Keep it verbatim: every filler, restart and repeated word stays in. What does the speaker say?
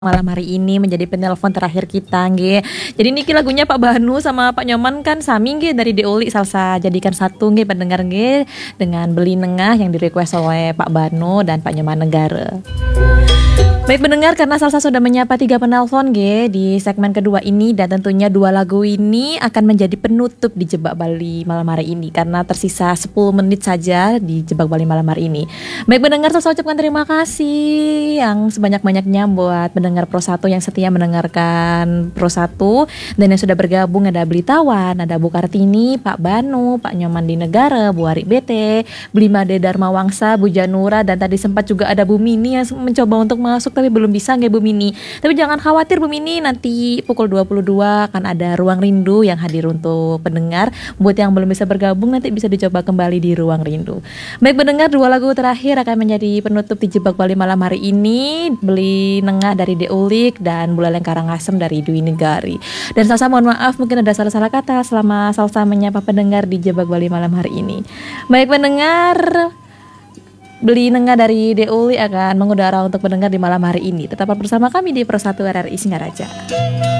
malam hari ini menjadi penelpon terakhir kita nggih. Jadi niki lagunya Pak Banu sama Pak Nyoman kan sami nggih dari Deoli salsa jadikan satu nggih pendengar nggih dengan Beli Nengah yang direquest oleh Pak Banu dan Pak Nyoman Negara. Baik pendengar, karena Salsa sudah menyapa tiga penelpon G di segmen kedua ini, dan tentunya dua lagu ini akan menjadi penutup di Jebak Bali malam hari ini karena tersisa sepuluh menit saja di Jebak Bali malam hari ini. Baik pendengar, saya ucapkan terima kasih yang sebanyak-banyaknya buat pendengar Pro satu yang setia mendengarkan Pro satu, dan yang sudah bergabung ada Blitawan, ada Bu Kartini, Pak Banu, Pak Nyoman di Negara, Bu Arik B T, Blimade Dharma Wangsa, Bu Janura, dan tadi sempat juga ada Bu Mini yang mencoba untuk masuk tapi belum bisa nggak Bu Mini. Tapi jangan khawatir Bu Mini, nanti pukul dua puluh dua akan ada Ruang Rindu yang hadir untuk pendengar. Buat yang belum bisa bergabung nanti bisa dicoba kembali di Ruang Rindu. Baik pendengar, dua lagu terakhir akan menjadi penutup di Jebak Bali malam hari ini. Beli Nengah dari Deulik dan Buleleng Karangasem dari Dwi Negari. Dan Salsa mohon maaf mungkin ada salah-salah kata selama Salsa menyapa pendengar di Jebak Bali malam hari ini. Baik pendengar, Beli Nengah dari Deuli akan mengudara untuk pendengar di malam hari ini. Tetaplah bersama kami di Pro satu R R I Singaraja.